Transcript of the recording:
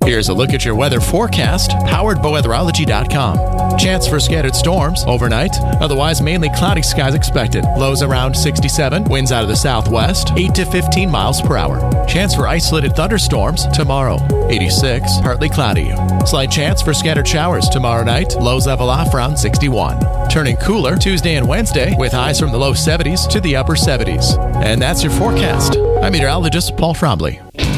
Here's a look at your weather forecast, powered by weatherology.com. Chance for scattered storms overnight. Otherwise, mainly cloudy skies expected. Lows around 67. Winds out of the southwest, 8 to 15 miles per hour. Chance for isolated thunderstorms tomorrow. 86. Partly cloudy. Slight chance for scattered showers tomorrow night. Lows level off around 61. Turning cooler Tuesday and Wednesday with highs from the low 70s to the upper 70s. And that's your forecast. I'm meteorologist Paul Trombley.